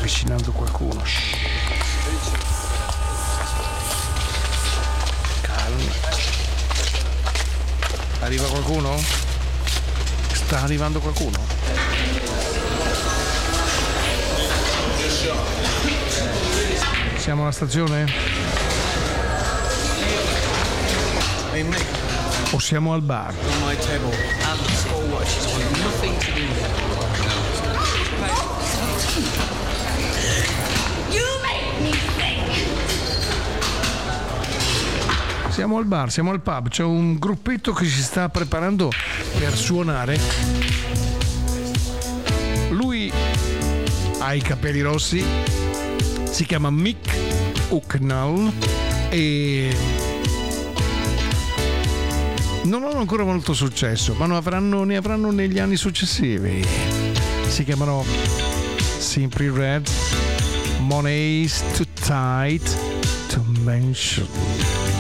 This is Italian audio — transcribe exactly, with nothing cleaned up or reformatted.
avvicinando qualcuno. Shh. Calma. Arriva qualcuno? Sta arrivando qualcuno? Siamo alla stazione? O siamo al bar? Siamo al bar, siamo al pub, c'è un gruppetto che si sta preparando per suonare. Lui ha i capelli rossi, si chiama Mick Hucknall e non hanno ancora molto successo, ma ne avranno, ne avranno negli anni successivi. Si chiamano Simply Red, Money's Too Tight to Mention.